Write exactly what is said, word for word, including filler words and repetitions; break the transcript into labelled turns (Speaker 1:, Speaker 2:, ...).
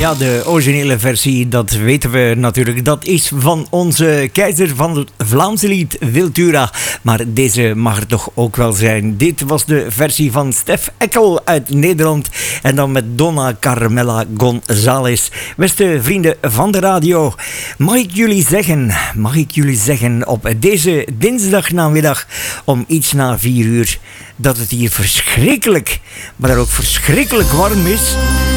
Speaker 1: Ja, de originele versie, dat weten we natuurlijk. Dat is van onze keizer van het Vlaamse lied, Wiltura. Maar deze mag er toch ook wel zijn. Dit was de versie van Stef Eckel uit Nederland. En dan met Donna Carmela González. Beste vrienden van de radio, mag ik jullie zeggen, mag ik jullie zeggen op deze dinsdagnamiddag om iets na vier uur dat het hier verschrikkelijk, maar dan ook verschrikkelijk warm is.